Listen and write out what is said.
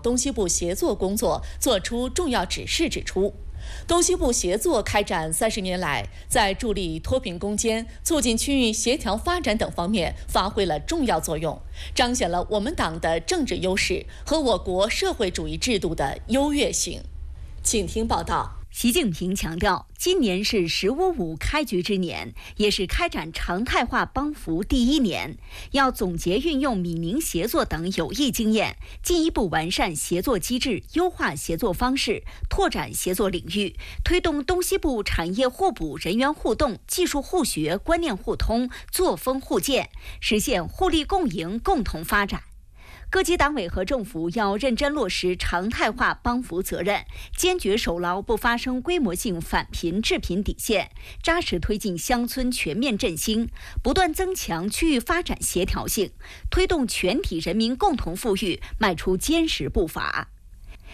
东西部协作工作作出重要指示，指出，东西部协作开展30年来，在助力脱贫攻坚、促进区域协调发展等方面发挥了重要作用，彰显了我们党的政治优势和我国社会主义制度的优越性。请听报道。 习近平强调，今年是“十五五”开局之年，也是开展常态化帮扶第1年，要总结运用闽宁协作等有益经验，进一步完善协作机制，优化协作方式，拓展协作领域，推动东西部产业互补、人员互动、技术互学、观念互通、作风互鉴，实现互利共赢、共同发展。各级党委和政府要认真落实常态化帮扶责任，坚决守牢不发生规模性反贫致贫底线，扎实推进乡村全面振兴，不断增强区域发展协调性，推动全体人民共同富裕迈出坚实步伐。